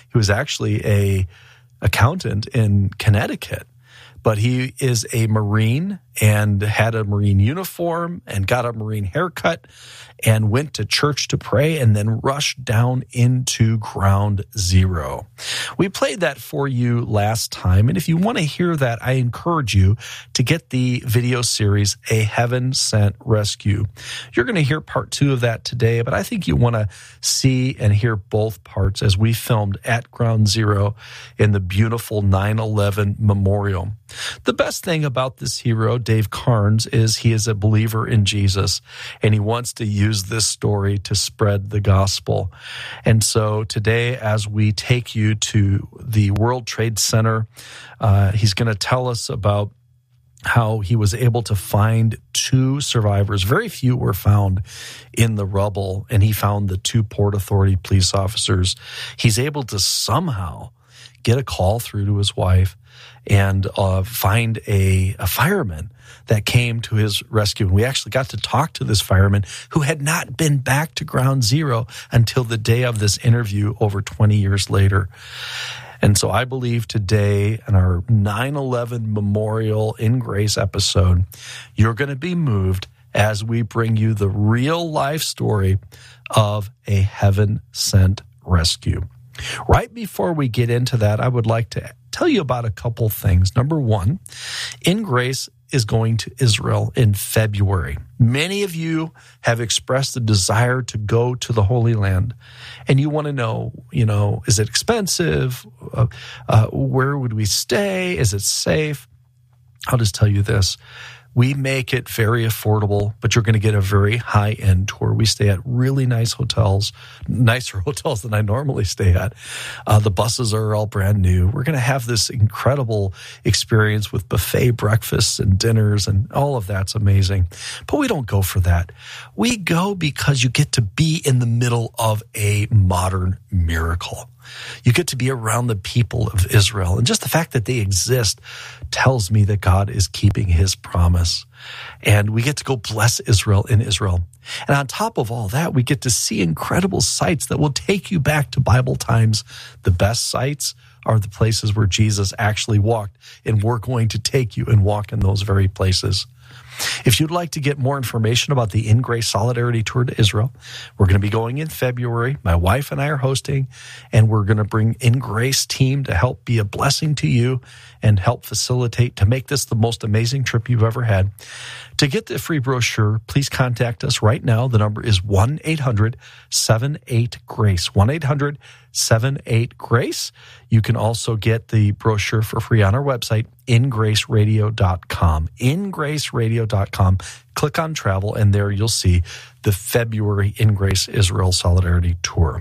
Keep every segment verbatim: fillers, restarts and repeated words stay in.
He was actually a accountant in Connecticut, but he is a Marine and had a Marine uniform and got a Marine haircut and went to church to pray and then rushed down into Ground Zero. We played that for you last time, and if you want to hear that, I encourage you to get the video series, A Heaven Sent Rescue. You're going to hear part two of that today, but I think you want to see and hear both parts as we filmed at Ground Zero in the beautiful nine eleven memorial. The best thing about this hero, Dave Carnes, is he is a believer in Jesus, and he wants to use this story to spread the gospel. And so today, as we take you to the World Trade Center, uh, he's going to tell us about how he was able to find two survivors. Very few were found in the rubble, and he found the two Port Authority police officers. He's able to somehow get a call through to his wife and uh, find a, a fireman that came to his rescue. And we actually got to talk to this fireman who had not been back to Ground Zero until the day of this interview over twenty years later. And so I believe today in our nine eleven Memorial in Grace episode, you're going to be moved as we bring you the real life story of a heaven-sent rescue. Right before we get into that, I would like to tell you about a couple things. Number one, In Grace is going to Israel in February. Many of you have expressed a desire to go to the Holy Land, and you want to know, you know, is it expensive? Uh, uh, where would we stay? Is it safe? I'll just tell you this. We make it very affordable, but you're going to get a very high-end tour. We stay at really nice hotels, nicer hotels than I normally stay at. Uh, the buses are all brand new. We're going to have this incredible experience with buffet breakfasts and dinners, and all of that's amazing. But we don't go for that. We go because you get to be in the middle of a modern miracle. You get to be around the people of Israel. And just the fact that they exist tells me that God is keeping his promise. And we get to go bless Israel in Israel. And on top of all that, we get to see incredible sights that will take you back to Bible times. The best sights are the places where Jesus actually walked, and we're going to take you and walk in those very places. If you'd like to get more information about the In Grace Solidarity Tour to Israel, we're going to be going in February. My wife and I are hosting, and we're going to bring In Grace team to help be a blessing to you and help facilitate to make this the most amazing trip you've ever had. To get the free brochure, please contact us right now. The number is one eight hundred seven eight GRACE, one eight hundred seven eight GRACE. You can also get the brochure for free on our website, in grace radio dot com, in grace radio dot com. Click on travel, and there you'll see the February In Grace Israel Solidarity Tour.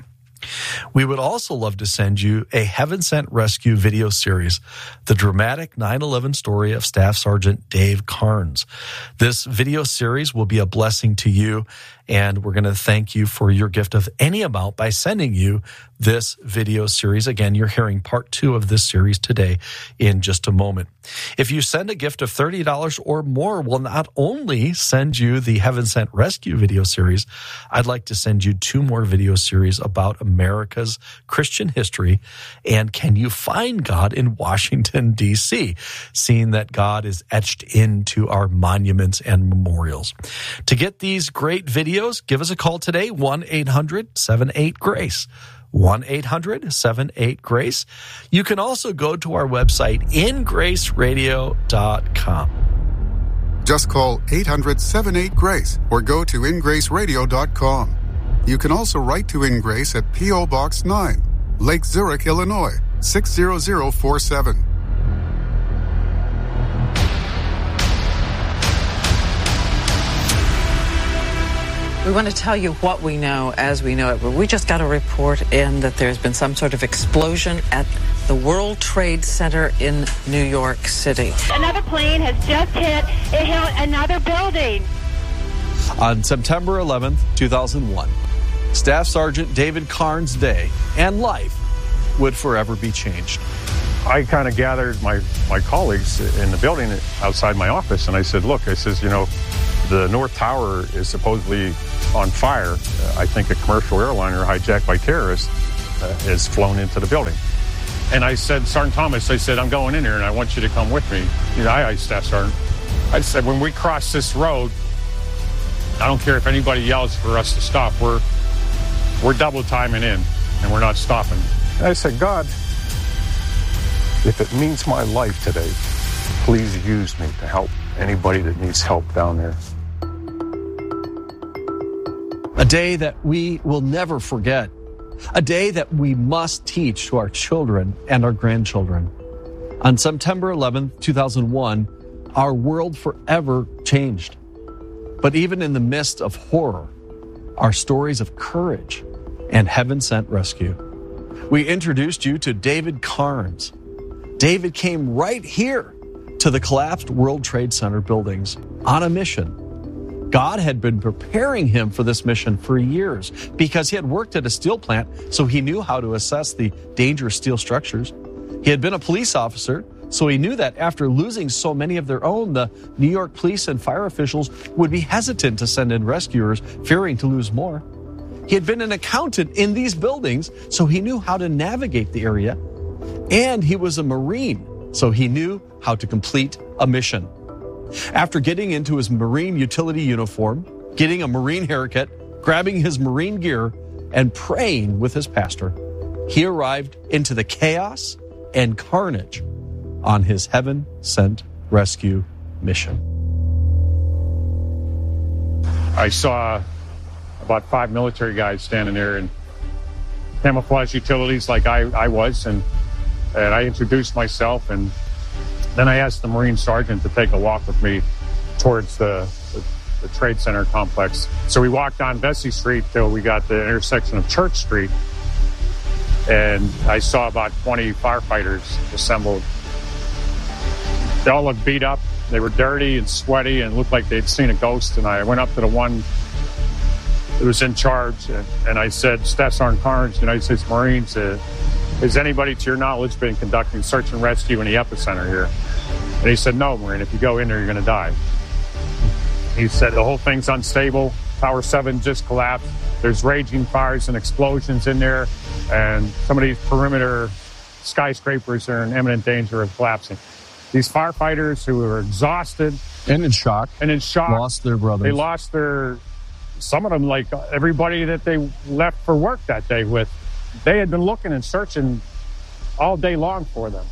We would also love to send you a Heaven Sent Rescue video series, the dramatic nine eleven story of Staff Sergeant Dave Carnes. This video series will be a blessing to you, and we're going to thank you for your gift of any amount by sending you this video series. Again, you're hearing part two of this series today in just a moment. If you send a gift of thirty dollars or more, we'll not only send you the Heaven Sent Rescue video series, I'd like to send you two more video series about America's Christian history and can you find God in Washington, D C, seeing that God is etched into our monuments and memorials. To get these great videos, give us a call today, one eight hundred seven eight GRACE. one eight hundred seven eight GRACE. You can also go to our website, in grace radio dot com. Just call eight hundred seven eight GRACE or go to in grace radio dot com. You can also write to In Grace at P O. Box nine, Lake Zurich, Illinois, six zero zero four seven. We want to tell you what we know as we know it. But we just got a report in that there's been some sort of explosion at the World Trade Center in New York City. Another plane has just hit, it hit another building. On September eleventh, two thousand one, Staff Sergeant David Carnes' day and life would forever be changed. I kind of gathered my, my colleagues in the building outside my office, and I said, look, I says, you know, the North Tower is supposedly on fire. Uh, I think a commercial airliner hijacked by terrorists. uh, has flown into the building. And I said, Sergeant Thomas, I said, I'm going in here and I want you to come with me. You know, aye, aye, Staff Sergeant. I said, when we cross this road, I don't care if anybody yells for us to stop. We're we're double timing in and we're not stopping. And I said, God, if it means my life today, please use me to help anybody that needs help down there. A day that we will never forget. A day that we must teach to our children and our grandchildren. On September eleventh, two thousand one, our world forever changed. But even in the midst of horror, are stories of courage and heaven-sent rescue. We introduced you to David Carnes. David came right here to the collapsed World Trade Center buildings on a mission. God had been preparing him for this mission for years because he had worked at a steel plant, so he knew how to assess the dangerous steel structures. He had been a police officer, so he knew that after losing so many of their own, the New York police and fire officials would be hesitant to send in rescuers, fearing to lose more. He had been an accountant in these buildings, so he knew how to navigate the area. And he was a Marine, so he knew how to complete a mission. After getting into his Marine utility uniform, getting a Marine haircut, grabbing his Marine gear, and praying with his pastor, he arrived into the chaos and carnage on his heaven-sent rescue mission. I saw about five military guys standing there in camouflage utilities like I, I was, and, and I introduced myself, and then I asked the Marine sergeant to take a walk with me towards the, the, the Trade Center complex. So we walked down Vesey Street till we got the intersection of Church Street, and I saw about twenty firefighters assembled. They all looked beat up. They were dirty and sweaty and looked like they'd seen a ghost. And I went up to the one that was in charge, and, and I said, Staff Sergeant Carnes, United States Marines, uh, has anybody to your knowledge been conducting search and rescue in the epicenter here? And he said, no, Marine, if you go in there, you're going to die. He said, the whole thing's unstable. Tower seven just collapsed. There's raging fires and explosions in there. And some of these perimeter skyscrapers are in imminent danger of collapsing. These firefighters who were exhausted. And in shock. And in shock. Lost their brothers. They lost their, some of them, like everybody that they left for work that day with. They had been looking and searching all day long for them,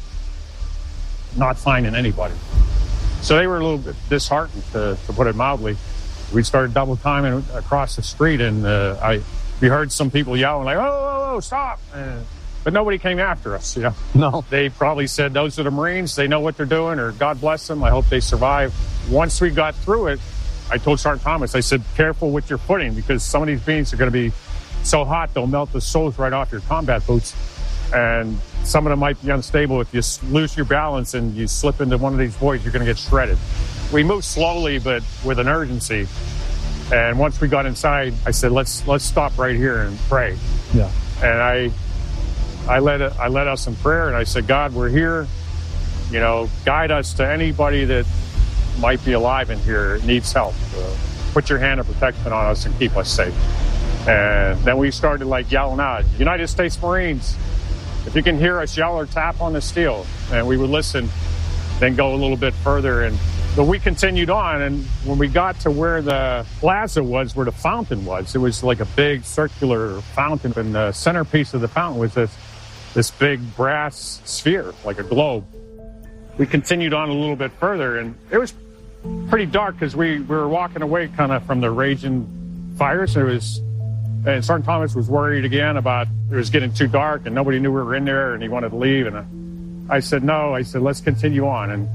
not finding anybody. So they were a little bit disheartened, to, to put it mildly. We started double timing across the street, and uh, I we heard some people yelling like, "Oh, oh, oh, stop!" Uh, but nobody came after us. You know, no. They probably said, "Those are the Marines. They know what they're doing," or "God bless them. I hope they survive." Once we got through it, I told Sergeant Thomas, I said, "Careful with your footing, because some of these beams are going to be so hot they'll melt the soles right off your combat boots, and some of them might be unstable. If you lose your balance and you slip into one of these voids, you're going to get shredded." We moved slowly, but with an urgency. And once we got inside, I said, let's let's stop right here and pray. Yeah. And I I led I led us in prayer, and I said, God, we're here. You know, guide us to anybody that might be alive in here, needs help. Uh, put your hand of protection on us and keep us safe. And then we started like yelling out, United States Marines, if you can hear us, yell or tap on the steel. And we would listen, then go a little bit further. And but we continued on, and when we got to where the plaza was, where the fountain was, it was like a big circular fountain, and the centerpiece of the fountain was this this big brass sphere, like a globe. We continued on a little bit further, and it was pretty dark because we, we were walking away kind of from the raging fires. It was, and Sergeant Thomas was worried again about it was getting too dark, and nobody knew we were in there, and he wanted to leave. And I, I said, no, I said, let's continue on. And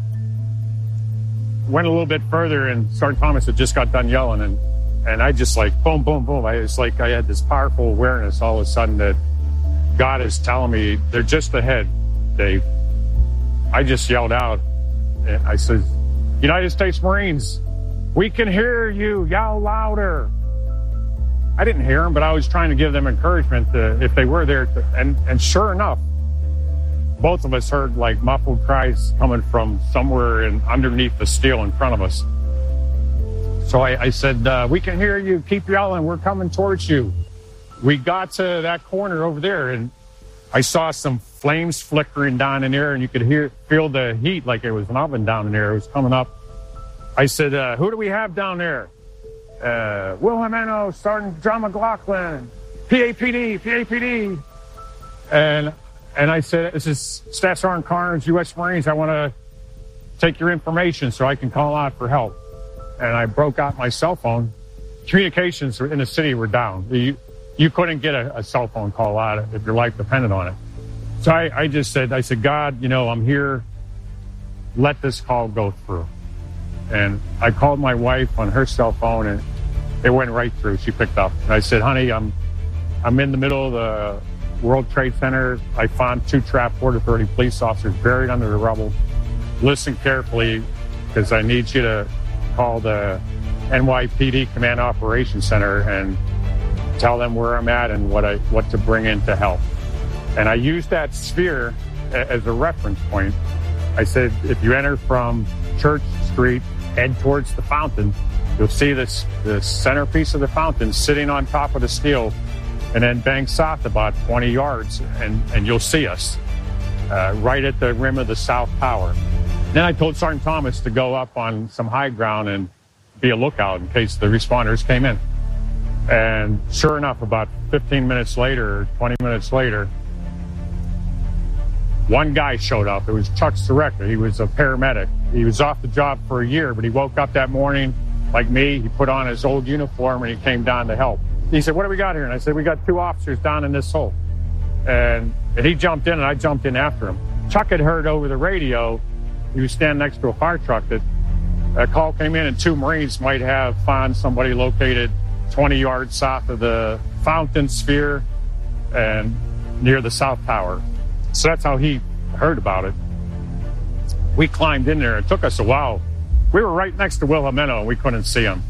went a little bit further, and Sergeant Thomas had just got done yelling, and, and I just like, boom, boom, boom. I was like, I had this powerful awareness all of a sudden that God is telling me they're just ahead, Dave. I just yelled out, and I said, United States Marines, we can hear you, yell louder. I didn't hear them, but I was trying to give them encouragement to, if they were there. To, and, and sure enough, both of us heard like muffled cries coming from somewhere in underneath the steel in front of us. So I, I said, uh, we can hear you. Keep yelling. We're coming towards you. We got to that corner over there, and I saw some flames flickering down in there, and you could hear feel the heat like it was an oven down in there. It was coming up. I said, uh, who do we have down there? Uh, Will Jimeno, Sergeant John McLaughlin, P A P D, P A P D. And and I said, this is Staff Sergeant Carnes, U S Marines. I want to take your information so I can call out for help. And I broke out my cell phone. Communications in the city were down. You, you couldn't get a, a cell phone call out if your life depended on it. So I, I just said, I said, God, you know, I'm here. Let this call go through. And I called my wife on her cell phone, and it went right through. She picked up. And I said, honey, I'm I'm in the middle of the World Trade Center. I found two trapped Port Authority police officers buried under the rubble. Listen carefully, because I need you to call the N Y P D Command Operations Center and tell them where I'm at and what I what to bring in to help. And I used that sphere as a reference point. I said, if you enter from Church Street, head towards the fountain, you'll see this the centerpiece of the fountain sitting on top of the steel, and then bank south about twenty yards, and, and you'll see us uh, right at the rim of the South Tower. Then I told Sergeant Thomas to go up on some high ground and be a lookout in case the responders came in. And sure enough, about fifteen minutes later, twenty minutes later, one guy showed up. It was Chuck Sureka. He was a paramedic. He was off the job for a year, but he woke up that morning like me. He put on his old uniform and he came down to help. He said, what do we got here? And I said, we got two officers down in this hole. And, and he jumped in and I jumped in after him. Chuck had heard over the radio, he was standing next to a fire truck, that a call came in and two Marines might have found somebody located twenty yards south of the fountain sphere and near the South Tower. So that's how he heard about it. We climbed in there. It took us a while. We were right next to Will Jimeno, and we couldn't see him.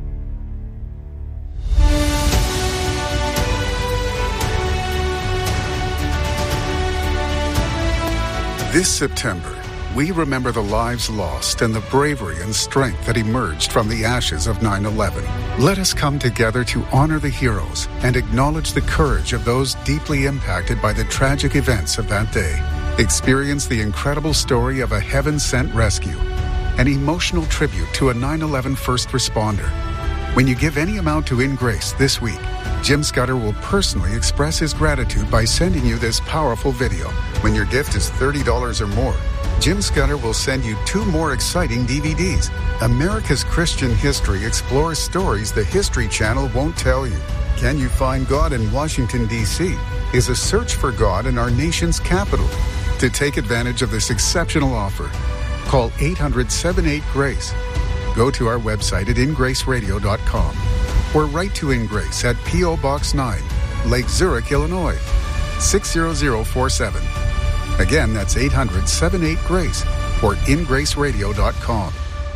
This September, we remember the lives lost and the bravery and strength that emerged from the ashes of nine eleven. Let us come together to honor the heroes and acknowledge the courage of those deeply impacted by the tragic events of that day. Experience the incredible story of a heaven-sent rescue, an emotional tribute to a nine eleven first responder. When you give any amount to In Grace this week, Jim Scudder will personally express his gratitude by sending you this powerful video. When your gift is thirty dollars or more, Jim Scudder will send you two more exciting D V Ds. America's Christian History explores stories the History Channel won't tell you. Can You Find God in Washington, D C? Is a search for God in our nation's capital. To take advantage of this exceptional offer, call eight hundred, seven eight, GRACE. Go to our website at in grace radio dot com or write to In Grace at P O Box nine, Lake Zurich, Illinois, six zero zero four seven. Again, that's eight hundred, seven eight, GRACE or in grace radio dot com.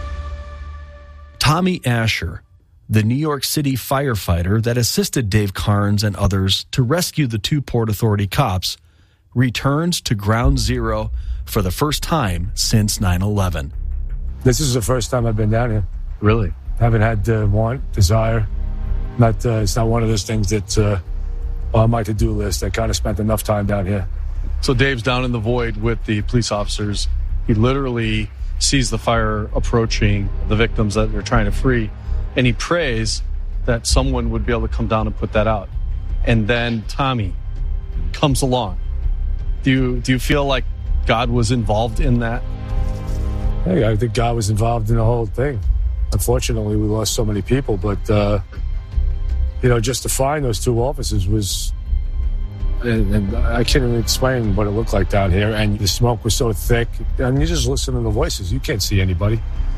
Tommy Asher, the New York City firefighter that assisted Dave Carnes and others to rescue the two Port Authority cops, returns to Ground Zero for the first time since nine eleven. This is the first time I've been down here. Really? Haven't had uh, want, desire. Not. Uh, it's not one of those things that's uh, on my to-do list. I kind of spent enough time down here. So Dave's down in the void with the police officers. He literally sees the fire approaching, the victims that they're trying to free, and he prays that someone would be able to come down and put that out. And then Tommy comes along. Do you do you feel like God was involved in that? Hey, I think God was involved in the whole thing. Unfortunately, we lost so many people, but uh, you know, just to find those two officers was, and, and I can't even explain what it looked like down here. And the smoke was so thick, and you just listen to the voices. You can't see anybody.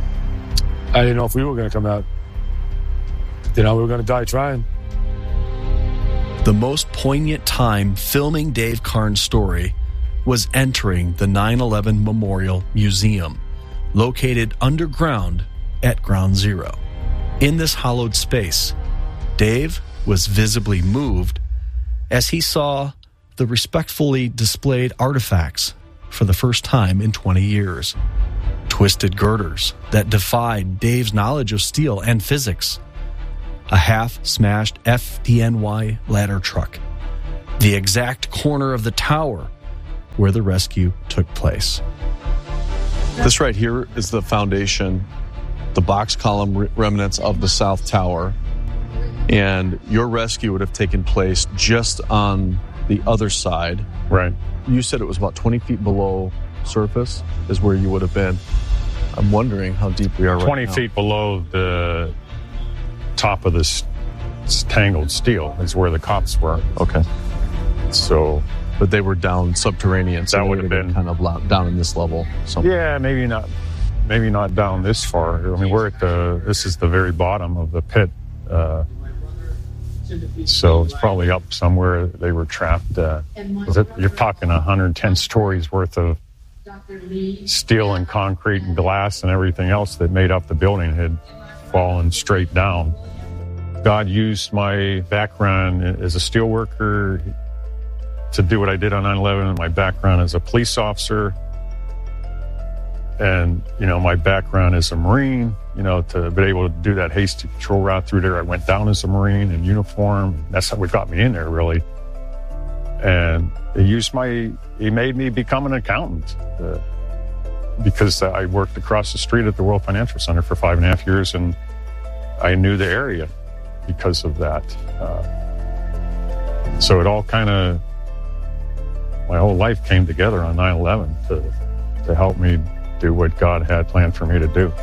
I didn't know if we were going to come out. You know, we were going to die trying. The most poignant time filming Dave Carnes' story was entering the nine eleven Memorial Museum, located underground at Ground Zero. In this hollowed space, Dave was visibly moved as he saw the respectfully displayed artifacts for the first time in twenty years. Twisted girders that defied Dave's knowledge of steel and physics. A half-smashed F D N Y ladder truck. the exact corner of the tower where the rescue took place. This right here is the foundation, the box column re- remnants of the South Tower. And your rescue would have taken place just on the other side. Right. You said it was about twenty feet below surface is where you would have been. I'm wondering how deep we are right now. twenty feet below the top of this tangled steel is where the cops were. Okay. So, but they were down subterranean. So that they would have been kind of lo- down in this level. Somewhere. Yeah, maybe not. Maybe not down this far. I mean, we're at the. This is the very bottom of the pit. Uh, so it's probably up somewhere. They were trapped. Uh, is it, you're talking one hundred ten stories worth of steel and concrete and glass and everything else that made up the building had fallen straight down. God used my background as a steel worker to do what I did on nine eleven, my background as a police officer, and, you know, my background as a Marine, you know, to be able to do that hasty patrol route through there. I went down as a Marine in uniform. That's what got me in there, really. And he used my, he made me become an accountant uh, because I worked across the street at the World Financial Center for five and a half years, and I knew the area because of that. Uh, so it all kind of, my whole life came together on nine eleven to, to help me do what God had planned for me to do.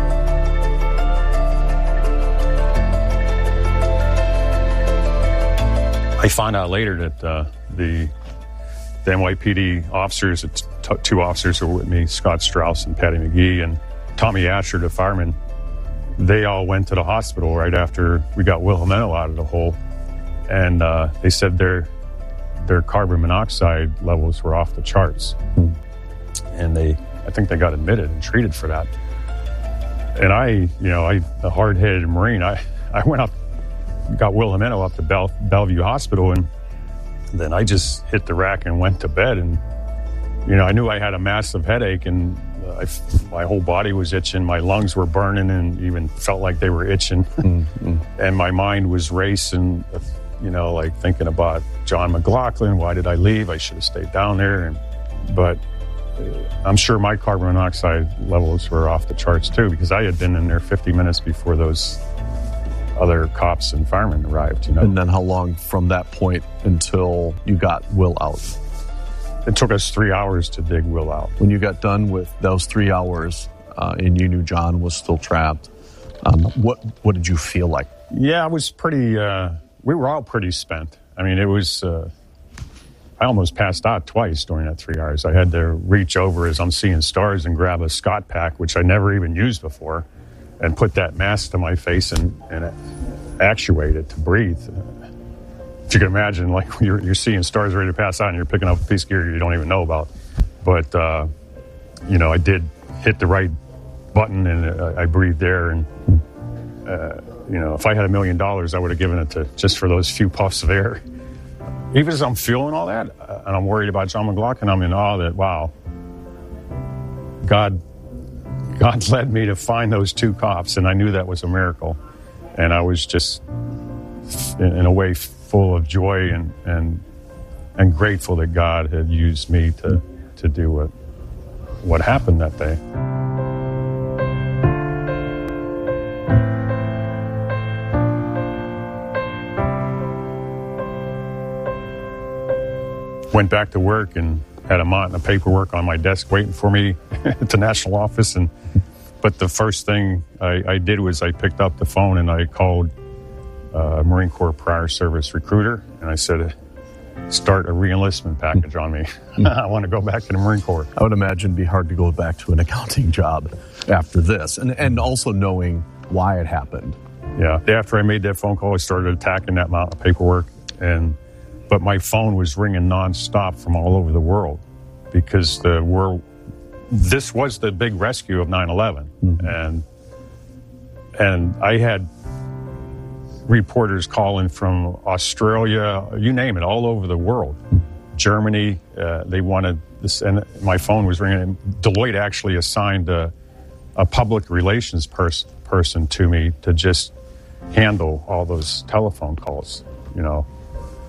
I found out later that uh, the, the N Y P D officers, t- two officers who were with me, Scott Strauss and Patty McGee, and Tommy Asher, the fireman, they all went to the hospital right after we got Wilhelmina out of the hole. And uh, they said their their carbon monoxide levels were off the charts. Hmm. And they, I think they got admitted and treated for that. And I, you know, I, a hard-headed Marine, I, I went up, got Wilhelmina up to Bell, Bellevue Hospital, and then I just hit the rack and went to bed. And, you know, I knew I had a massive headache, and I, my whole body was itching. My lungs were burning and even felt like they were itching. Mm-hmm. And my mind was racing, you know, like thinking about John McLaughlin. Why did I leave? I should have stayed down there. And, but I'm sure my carbon monoxide levels were off the charts too, because I had been in there fifty minutes before those other cops and firemen arrived, you know. And then how long from that point until you got Will out? It took us three hours to dig Will out. When you got done with those three hours uh, and you knew John was still trapped, um, what what did you feel like? Yeah, I was pretty, uh, we were all pretty spent. I mean, it was, uh, I almost passed out twice during that three hours. I had to reach over as I'm seeing stars and grab a Scott pack, which I never even used before, and put that mask to my face and, and actuate it to breathe. If you can imagine, like, you're, you're seeing stars ready to pass out and you're picking up a piece of gear you don't even know about. But, uh, you know, I did hit the right button and uh, I breathed there. And, uh, you know, if I had a million dollars, I would have given it to just for those few puffs of air. Even as I'm feeling all that, uh, and I'm worried about John McLaughlin, I'm in awe that, wow, God, God led me to find those two cops, and I knew that was a miracle. And I was just, in, in a way, full of joy and, and and grateful that God had used me to, to do what what happened that day. Went back to work and had a mountain of paperwork on my desk waiting for me at the national office. And but the first thing I, I did was I picked up the phone and I called uh, Marine Corps Prior Service recruiter, and I said, start a re-enlistment package on me. I want to go back to the Marine Corps. I would imagine it'd be hard to go back to an accounting job after this, and and also knowing why it happened. Yeah, after I made that phone call, I started attacking that mountain of paperwork, and but my phone was ringing nonstop from all over the world because the world, this was the big rescue of nine eleven, mm-hmm. and and I had reporters calling from Australia, you name it, all over the world. Germany, uh, they wanted this, and my phone was ringing. Deloitte actually assigned a, a public relations pers- person to me to just handle all those telephone calls, you know.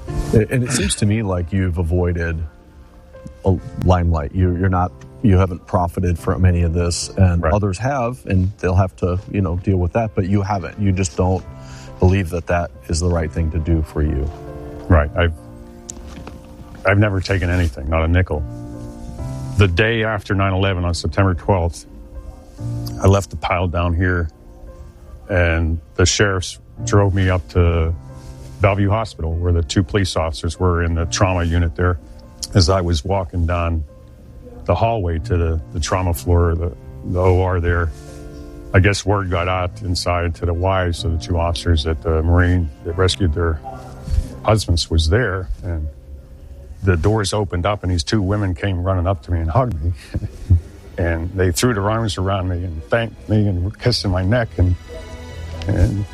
And it seems to me like you've avoided a limelight. You, you're not, you haven't profited from any of this, and Right. others have, and they'll have to, you know, deal with that. But you haven't. You just don't believe that that is the right thing to do for you. Right. I've, I've never taken anything, not a nickel. The day after nine eleven, on September twelfth, I left the pile down here, and the sheriffs drove me up to Bellevue Hospital, where the two police officers were in the trauma unit there. As I was walking down the hallway to the, the trauma floor, the, the O R there, I guess word got out inside to the wives of the two officers that the Marine that rescued their husbands was there. And the doors opened up, and these two women came running up to me and hugged me. And they threw their arms around me and thanked me and were kissing my neck. And and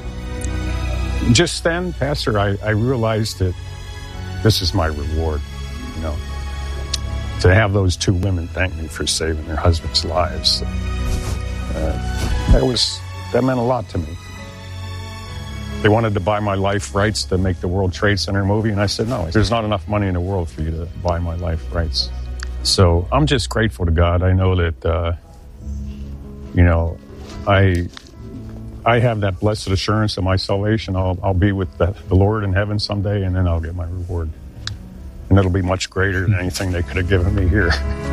just then, Pastor, I, I realized that this is my reward, you know, to have those two women thank me for saving their husbands' lives. Uh, that was, that meant a lot to me. They wanted to buy my life rights to make the World Trade Center movie, and I said, no, there's not enough money in the world for you to buy my life rights. So I'm just grateful to God. I know that, uh, you know, I I have that blessed assurance of my salvation. I'll, I'll be with the, the Lord in heaven someday, and then I'll get my reward. And it'll be much greater than anything they could have given me here.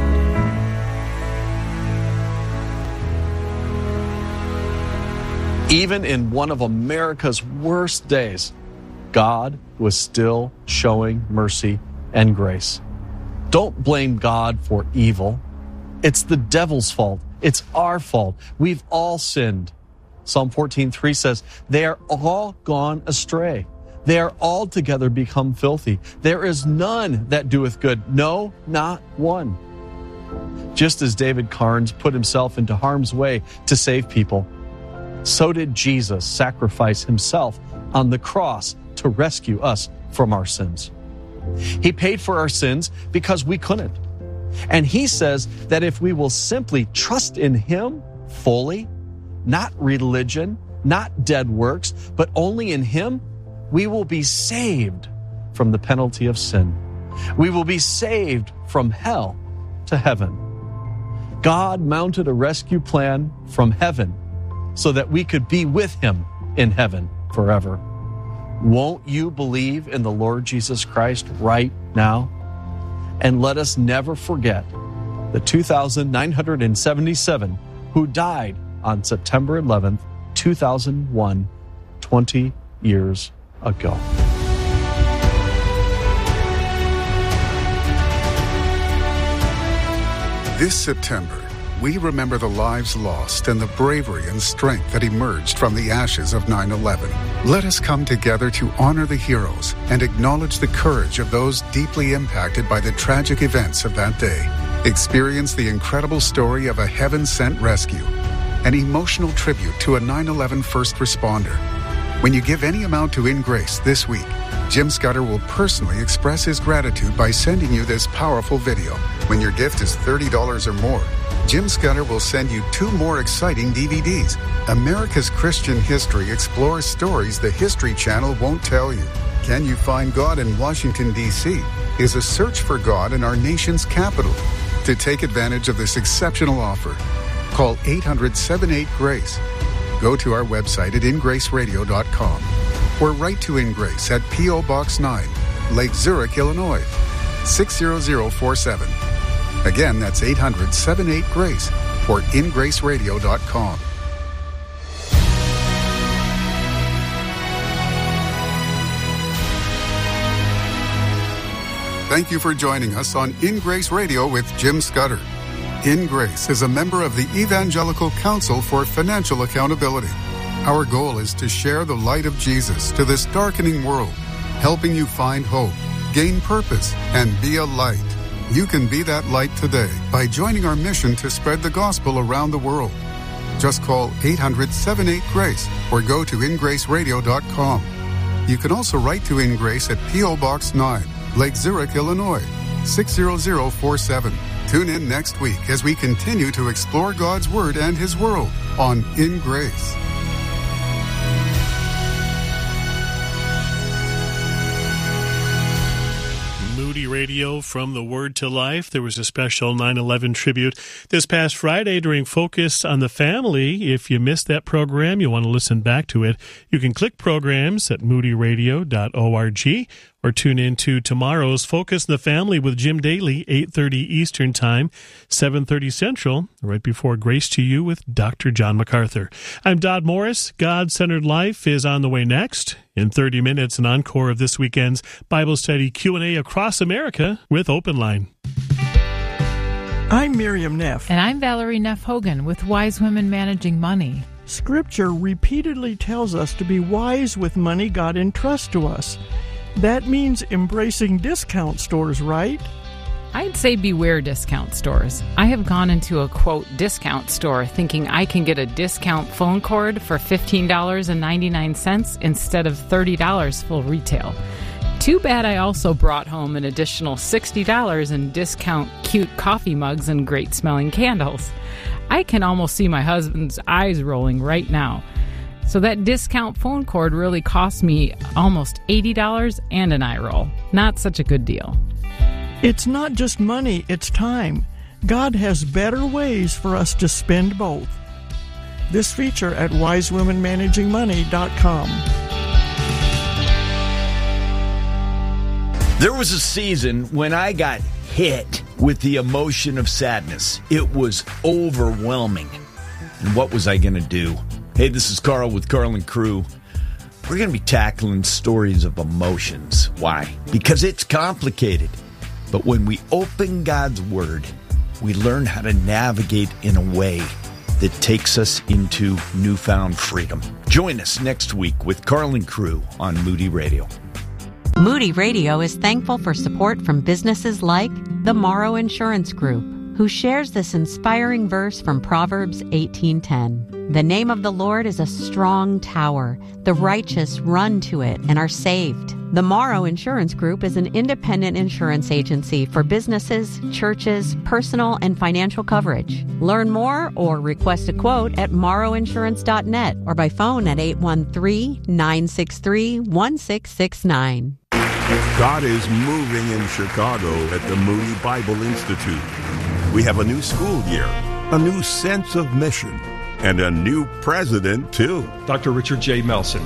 Even in one of America's worst days, God was still showing mercy and grace. Don't blame God for evil. It's the devil's fault. It's our fault. We've all sinned. Psalm fourteen three says, they are all gone astray. They are altogether become filthy. There is none that doeth good. No, not one. Just as David Carnes put himself into harm's way to save people, so did Jesus sacrifice himself on the cross to rescue us from our sins. He paid for our sins because we couldn't. And he says that if we will simply trust in him fully, not religion, not dead works, but only in him, we will be saved from the penalty of sin. We will be saved from hell to heaven. God mounted a rescue plan from heaven so that we could be with him in heaven forever. Won't you believe in the Lord Jesus Christ right now? And let us never forget the two thousand nine hundred seventy-seven who died on September eleventh, two thousand one, twenty years ago. This September, we remember the lives lost and the bravery and strength that emerged from the ashes of nine eleven. Let us come together to honor the heroes and acknowledge the courage of those deeply impacted by the tragic events of that day. Experience the incredible story of a heaven-sent rescue, an emotional tribute to a nine eleven first responder. When you give any amount to In Grace this week, Jim Scudder will personally express his gratitude by sending you this powerful video. When your gift is thirty dollars or more, Jim Scudder will send you two more exciting D V Ds. America's Christian History explores stories the History Channel won't tell you. Can You Find God in Washington, D C is a search for God in our nation's capital. To take advantage of this exceptional offer, call eight hundred, seven eight, GRACE. Go to our website at in grace radio dot com or write to In Grace at P O Box nine, Lake Zurich, Illinois, six zero zero four seven. Again, that's eight hundred, seven eight, GRACE or in grace radio dot com. Thank you for joining us on In Grace Radio with Jim Scudder. In Grace is a member of the Evangelical Council for Financial Accountability. Our goal is to share the light of Jesus to this darkening world, helping you find hope, gain purpose, and be a light. You can be that light today by joining our mission to spread the gospel around the world. Just call eight hundred, seven eight, GRACE or go to in grace radio dot com. You can also write to In Grace at P O Box nine, Lake Zurich, Illinois, six zero zero four seven. Tune in next week as we continue to explore God's Word and His world on In Grace. Radio from the Word to Life. There was a special nine eleven tribute this past Friday during Focus on the Family. If you missed that program, you want to listen back to it, you can click programs at moody radio dot org or tune in to tomorrow's Focus on the Family with Jim Daly, eight thirty Eastern Time, seven thirty Central, right before Grace to You with Doctor John MacArthur. I'm Dodd Morris. God-Centered Life is on the way next. In thirty minutes, an encore of this weekend's Bible study Q and A across America with Open Line. I'm Miriam Neff. And I'm Valerie Neff Hogan with Wise Women Managing Money. Scripture repeatedly tells us to be wise with money God entrusts to us. That means embracing discount stores, right? I'd say beware discount stores. I have gone into a, quote, discount store thinking I can get a discount phone cord for fifteen dollars and ninety-nine cents instead of thirty dollars full retail. Too bad I also brought home an additional sixty dollars in discount cute coffee mugs and great-smelling candles. I can almost see my husband's eyes rolling right now. So that discount phone cord really cost me almost eighty dollars and an eye roll. Not such a good deal. It's not just money, it's time. God has better ways for us to spend both. This feature at wise women managing money dot com. There was a season when I got hit with the emotion of sadness. It was overwhelming. And what was I going to do? Hey, this is Carl with Carl and Crew. We're going to be tackling stories of emotions. Why? Because it's complicated. But when we open God's Word, we learn how to navigate in a way that takes us into newfound freedom. Join us next week with Carl and Crew on Moody Radio. Moody Radio is thankful for support from businesses like the Morrow Insurance Group, who shares this inspiring verse from Proverbs eighteen ten. The name of the Lord is a strong tower. The righteous run to it and are saved. The Morrow Insurance Group is an independent insurance agency for businesses, churches, personal, and financial coverage. Learn more or request a quote at morrow insurance dot net or by phone at eight one three, nine six three, one six six nine. God is moving in Chicago at the Moody Bible Institute. We have a new school year, a new sense of mission, and a new president, too. Doctor Richard J. Melson.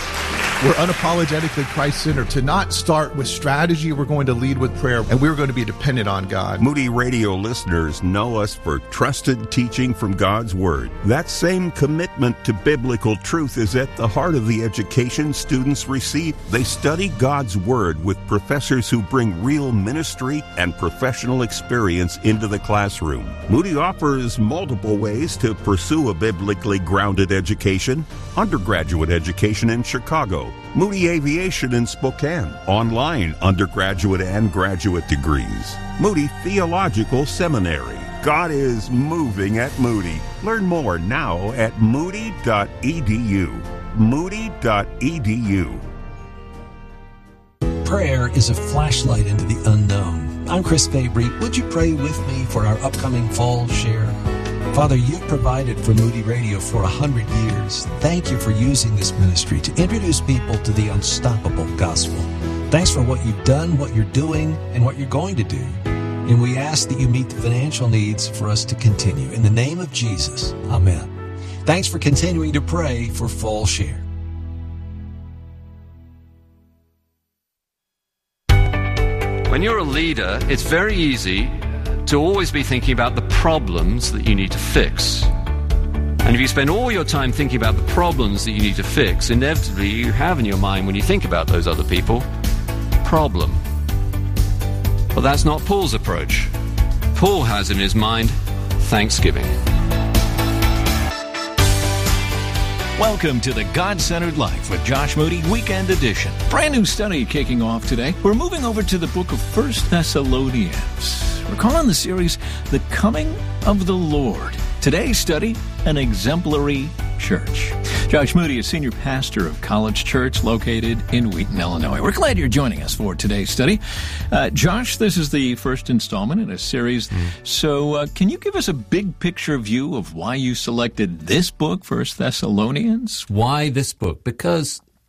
We're unapologetically Christ-centered. To not start with strategy, we're going to lead with prayer, and we're going to be dependent on God. Moody Radio listeners know us for trusted teaching from God's Word. That same commitment to biblical truth is at the heart of the education students receive. They study God's Word with professors who bring real ministry and professional experience into the classroom. Moody offers multiple ways to pursue a biblically grounded education. Undergraduate education in Chicago, Moody Aviation in Spokane, online undergraduate and graduate degrees, Moody Theological Seminary. God is moving at Moody. Learn more now at moody dot e d u. moody dot e d u. Prayer is a flashlight into the unknown. I'm Chris Fabry. Would you pray with me for our upcoming fall share? Father, you've provided for Moody Radio for a hundred years. Thank you for using this ministry to introduce people to the unstoppable gospel. Thanks for what you've done, what you're doing, and what you're going to do. And we ask that you meet the financial needs for us to continue. In the name of Jesus, amen. Thanks for continuing to pray for Fall Share. When you're a leader, it's very easy to always be thinking about the problems that you need to fix. And if you spend all your time thinking about the problems that you need to fix, inevitably you have in your mind, when you think about those other people, problem. But that's not Paul's approach. Paul has in his mind thanksgiving. Welcome to the God-Centered Life with Josh Moody Weekend Edition. Brand new study kicking off today. We're moving over to the book of First Thessalonians. We're calling the series The Coming of the Lord. Today's study, an exemplary church. Josh Moody is senior pastor of College Church located in Wheaton, Illinois. We're glad you're joining us for today's study. Uh, Josh, this is the first installment in a series. Mm. So uh, can you give us a big picture view of why you selected this book, First Thessalonians? Why this book? Because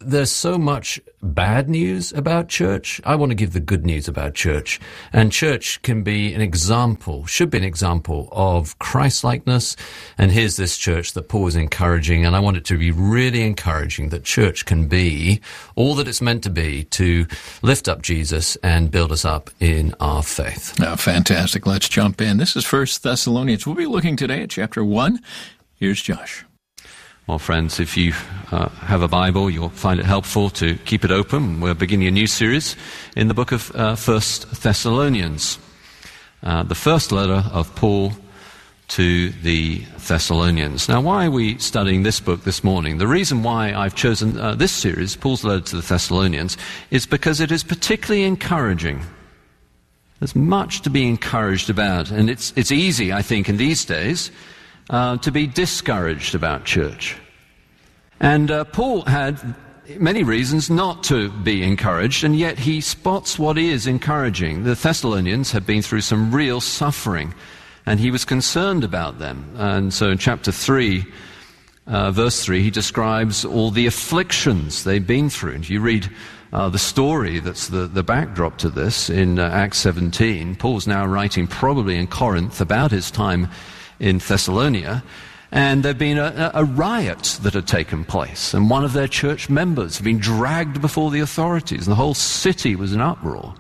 there's so much bad news about church. I want to give the good news about church. And church can be an example, should be an example of Christ-likeness. And here's this church that Paul is encouraging, and I want it to be really encouraging that church can be all that it's meant to be to lift up Jesus and build us up in our faith. Oh, fantastic. Let's jump in. This is First Thessalonians. We'll be looking today at chapter one. Here's Josh. Well, friends, if you uh, have a Bible, you'll find it helpful to keep it open. We're beginning a new series in the book of uh, First Thessalonians, uh, the first letter of Paul to the Thessalonians. Now, why are we studying this book this morning? The reason why I've chosen uh, this series, Paul's letter to the Thessalonians, is because it is particularly encouraging. There's much to be encouraged about, and it's it's easy, I think, in these days, Uh, to be discouraged about church. And uh, Paul had many reasons not to be encouraged, and yet he spots what is encouraging. The Thessalonians had been through some real suffering, and he was concerned about them. And so in chapter three, uh, verse three, he describes all the afflictions they've been through. And you read uh, the story that's the, the backdrop to this in uh, Acts seventeen. Paul's now writing probably in Corinth about his time in Thessalonica, and there'd been a, a riot that had taken place, and one of their church members had been dragged before the authorities, and the whole city was in uproar.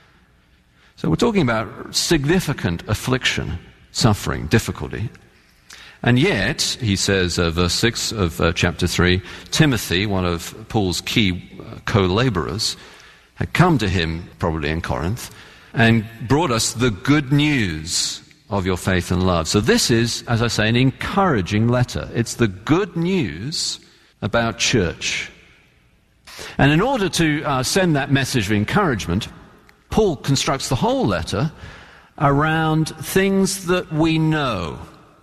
So we're talking about significant affliction, suffering, difficulty. And yet, he says, uh, verse six of uh, chapter three, Timothy, one of Paul's key uh, co-laborers, had come to him, probably in Corinth, and brought us the good news of your faith and love. So this is, as I say, an encouraging letter. It's the good news about church. And in order to uh, send that message of encouragement, Paul constructs the whole letter around things that we know.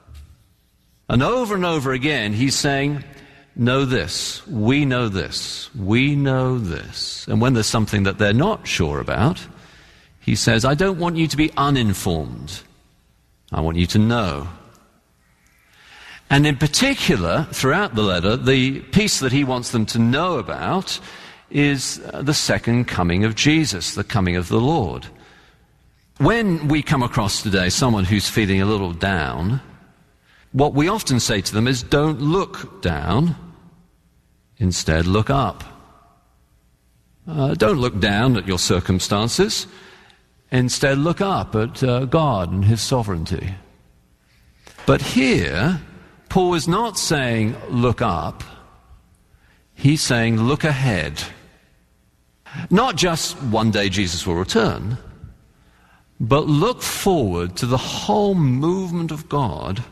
And over and over again, he's saying, know this, we know this, we know this. And when there's something that they're not sure about, he says, I don't want you to be uninformed. I want you to know. And in particular, throughout the letter, the piece that he wants them to know about is the second coming of Jesus, the coming of the Lord. When we come across today someone who's feeling a little down, what we often say to them is, don't look down, instead look up. Uh, don't look down at your circumstances. Instead, look up at uh, God and his sovereignty. But here, Paul is not saying, look up. He's saying, look ahead. Not just one day Jesus will return, but look forward to the whole movement of God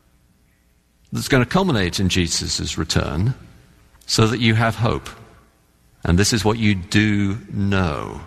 that's going to culminate in Jesus' return so that you have hope. And this is what you do know.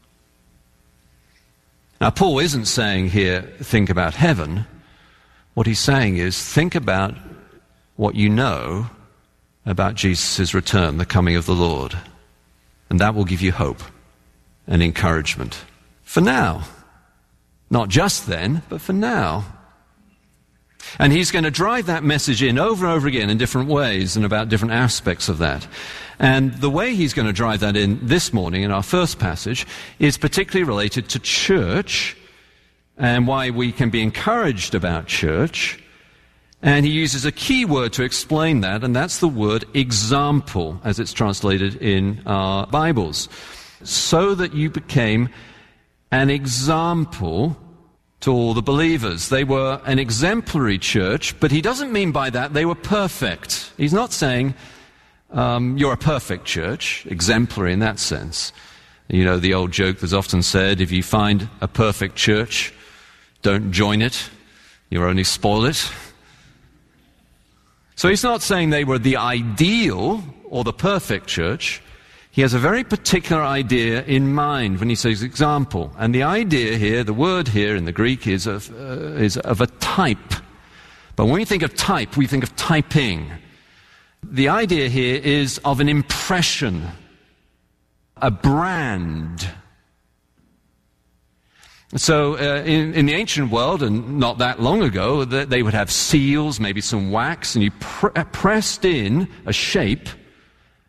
Now, Paul isn't saying here, think about heaven. What he's saying is, think about what you know about Jesus' return, the coming of the Lord. And that will give you hope and encouragement. For now. Not just then, but for now. And he's going to drive that message in over and over again in different ways and about different aspects of that. And the way he's going to drive that in this morning in our first passage is particularly related to church and why we can be encouraged about church. And he uses a key word to explain that, and that's the word example, as it's translated in our Bibles. So that you became an example to all the believers. They were an exemplary church, but he doesn't mean by that they were perfect. He's not saying um, you're a perfect church, exemplary in that sense. You know, the old joke that's often said, if you find a perfect church, don't join it, you'll only spoil it. So he's not saying they were the ideal or the perfect church. He has a very particular idea in mind when he says example. And the idea here, the word here in the Greek is of, uh, is of a type. But when we think of type, we think of typing. The idea here is of an impression, a brand. So uh, in, in the ancient world, and not that long ago, they would have seals, maybe some wax, and you pr- pressed in a shape,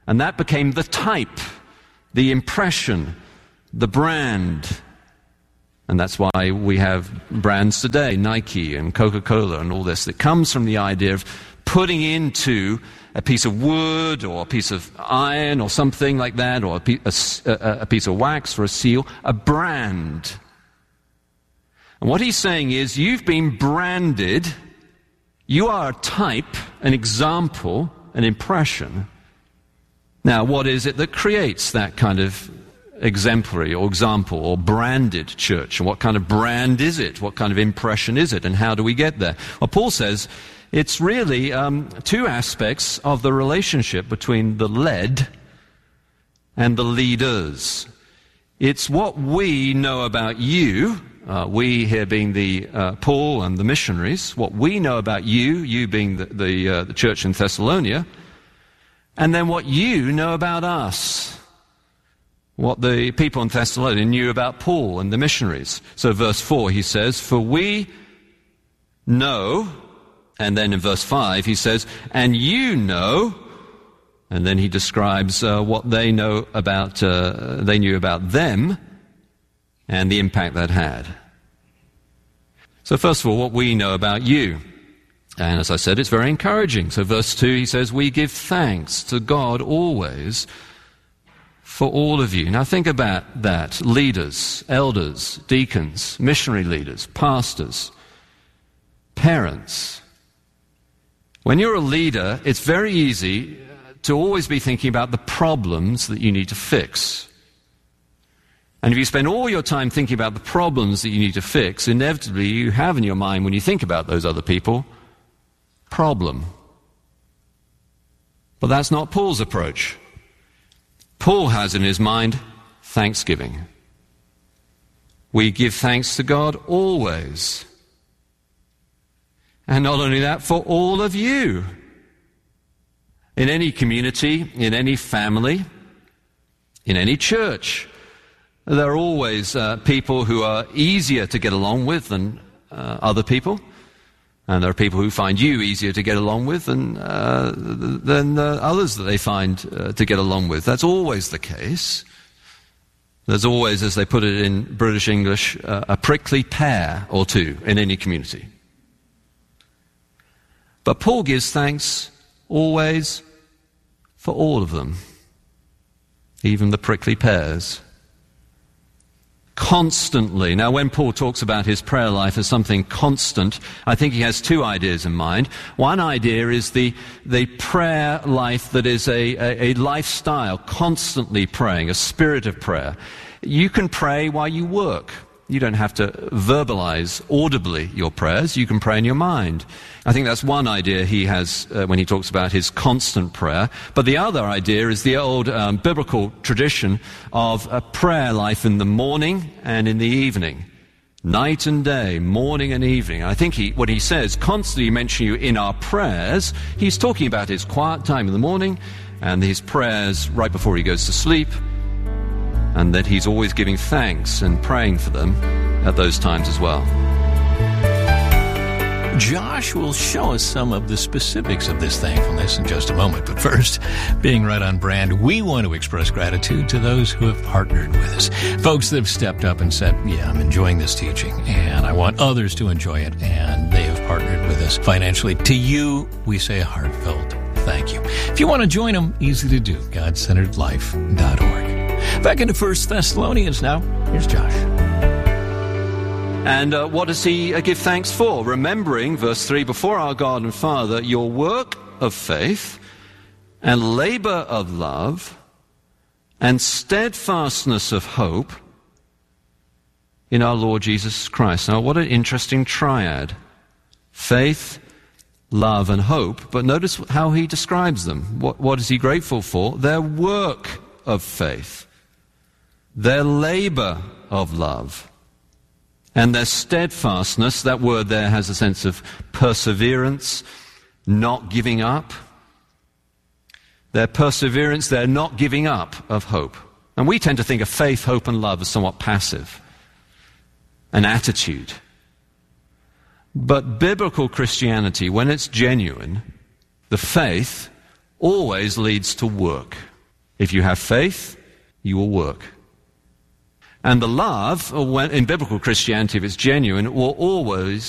And that became the type, the impression, the brand. And that's why we have brands today, Nike and Coca-Cola and all this, that comes from the idea of putting into a piece of wood or a piece of iron or something like that, or a, piece, a, a piece of wax for a seal, a brand. And what he's saying is, you've been branded, you are a type, an example, an impression. Now, what is it that creates that kind of exemplary or example or branded church? And what kind of brand is it? What kind of impression is it? And how do we get there? Well, Paul says it's really um, two aspects of the relationship between the led and the leaders. It's what we know about you, uh, we here being the uh, Paul and the missionaries, what we know about you, you being the, the, uh, the church in Thessalonica, and then what you know about us, what the people in Thessalonica knew about Paul and the missionaries. So verse four, he says, for we know, and then in verse five he says, and you know, and then he describes uh, what they know about, uh, they knew about them and the impact that had. So first of all, what we know about you. And as I said, it's very encouraging. So verse two, he says, we give thanks to God always for all of you. Now think about that. Leaders, elders, deacons, missionary leaders, pastors, parents. When you're a leader, it's very easy to always be thinking about the problems that you need to fix. And if you spend all your time thinking about the problems that you need to fix, inevitably you have in your mind, when you think about those other people, problem. But that's not Paul's approach. Paul has in his mind thanksgiving. We give thanks to God always. And not only that, for all of you. In any community, in any family, in any church, there are always uh, people who are easier to get along with than uh, other people. And there are people who find you easier to get along with than, uh, than uh, others that they find uh, to get along with. That's always the case. There's always, as they put it in British English, uh, a prickly pear or two in any community. But Paul gives thanks always for all of them, even the prickly pears. Constantly. Now, when Paul talks about his prayer life as something constant, I think he has two ideas in mind. One idea is the, the prayer life that is a, a, a lifestyle, constantly praying, a spirit of prayer. You can pray while you work. You don't have to verbalize audibly your prayers. You can pray in your mind. I think that's one idea he has uh, when he talks about his constant prayer. But the other idea is the old um, biblical tradition of a prayer life in the morning and in the evening. Night and day, morning and evening. I think he, what he says, constantly mention you in our prayers, he's talking about his quiet time in the morning and his prayers right before he goes to sleep, and that he's always giving thanks and praying for them at those times as well. Josh will show us some of the specifics of this thankfulness in just a moment. But first, being right on brand, we want to express gratitude to those who have partnered with us. Folks that have stepped up and said, yeah, I'm enjoying this teaching, and I want others to enjoy it, and they have partnered with us financially. To you, we say a heartfelt thank you. If you want to join them, easy to do, god centered life dot org. Back into First Thessalonians now. Here's Josh. And uh, what does he uh, give thanks for? Remembering, verse three, before our God and Father, your work of faith and labor of love and steadfastness of hope in our Lord Jesus Christ. Now, what an interesting triad. Faith, love, and hope. But notice how he describes them. What, what is he grateful for? Their work of faith, their labor of love, and their steadfastness. That word there has a sense of perseverance, not giving up. Their perseverance, their not giving up of hope. And we tend to think of faith, hope, and love as somewhat passive, an attitude. But biblical Christianity, when it's genuine, the faith always leads to work. If you have faith, you will work. And the love, in biblical Christianity, if it's genuine, will always